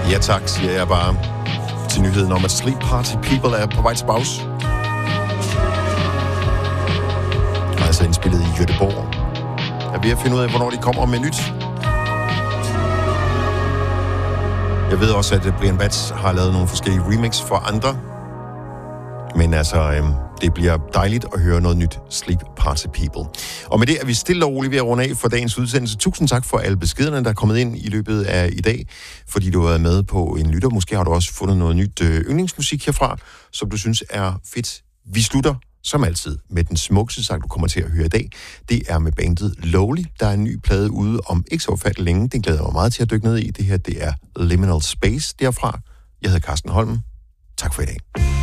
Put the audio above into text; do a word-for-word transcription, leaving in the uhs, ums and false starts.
Ja tak, siger jeg bare til nyheden om, at Sleep Party People er på vej til pause. Altså indspillet i Göteborg. Jeg er ved at finde ud af, hvornår de kommer med nyt. Jeg ved også, at Brian Batts har lavet nogle forskellige remix for andre. Men altså, øhm, det bliver dejligt at høre noget nyt Sleep Party People. Og med det er vi stille og roligt ved at runde af for dagens udsendelse. Tusind tak for alle beskederne, der er kommet ind i løbet af i dag, fordi du har været med på en lytter. Måske har du også fundet noget nyt øh, yndlingsmusik herfra, som du synes er fedt. Vi slutter som altid med den smukkeste sang, du kommer til at høre i dag. Det er med bandet Lowly. Der er en ny plade ude om ikke så ufattelig længe. Den glæder jeg mig meget til at dykke ned i. Det her, det er Liminal Space derfra. Jeg hedder Carsten Holm. Tak for i dag.